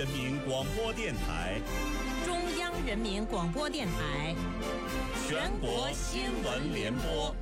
人民广播电台、 中央人民广播电台全国新闻联播。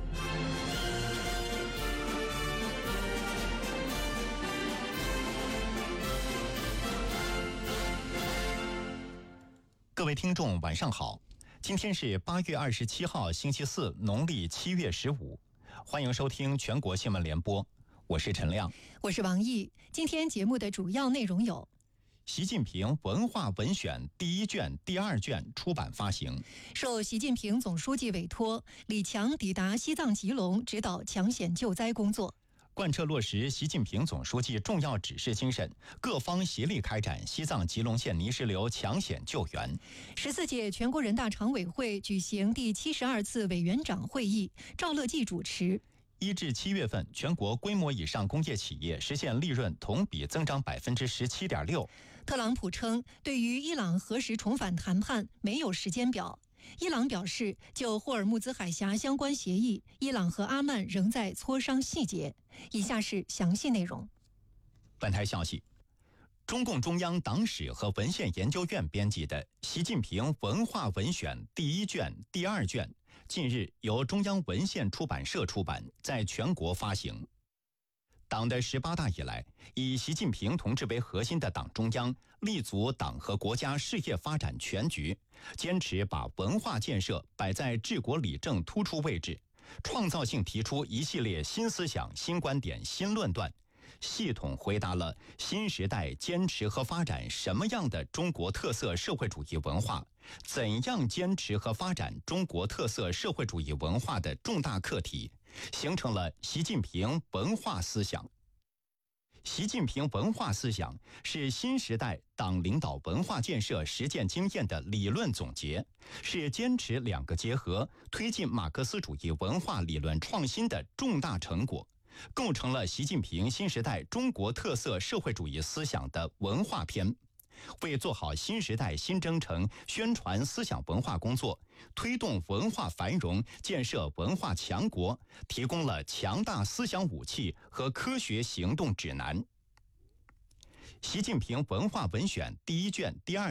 各位听众晚上好，今天是8月27号星期四，农历7月15，欢迎收听全国新闻联播，我是陈亮， 我是王毅。今天节目的主要内容有： 习近平文化文选第1卷、第2卷出版发行； 受习近平总书记委托，李强抵达西藏吉隆指导抢险救灾工作； 贯彻落实习近平总书记重要指示精神，各方协力开展西藏吉隆县泥石流抢险救援。 14届全国人大常委会举行第72次委员长会议，赵乐际主持。 1至7月份，全国规模以上工业企业实现利润同比增长17.6%。 特朗普称，对于伊朗何时重返谈判没有时间表。伊朗表示，就霍尔木兹海峡相关协议，伊朗和阿曼仍在磋商细节。以下是详细内容。 本台消息，中共中央党史和文献研究院编辑的《习近平文化文选》第1卷、第2卷，近日由中央文献出版社出版，在全国发行。党的18大以来，以习近平同志为核心的党中央立足党和国家事业发展全局，坚持把文化建设摆在治国理政突出位置，创造性提出一系列新思想、新观点、新论断，系统回答了新时代坚持和发展什么样的中国特色社会主义文化，怎样坚持和发展中国特色社会主义文化的重大课题，形成了习近平文化思想。习近平文化思想是新时代党领导文化建设实践经验的理论总结，是坚持两个结合，推进马克思主义文化理论创新的重大成果，构成了习近平新时代中国特色社会主义思想的文化篇，为做好新时代新征程宣传思想文化工作，推动文化繁荣、建设文化强国，提供了强大思想武器和科学行动指南。习近平文化文选第1卷、第2